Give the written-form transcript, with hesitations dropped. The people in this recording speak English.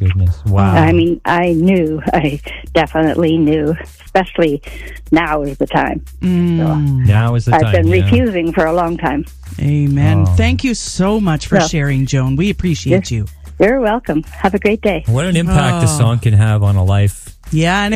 goodness. Wow. I mean, I definitely knew, especially now is the time. So Now is the time. I've been refusing for a long time. Amen. Thank you so much for sharing, Joan. We appreciate you. You're welcome. Have a great day. What an impact a song can have on a life. Yeah, and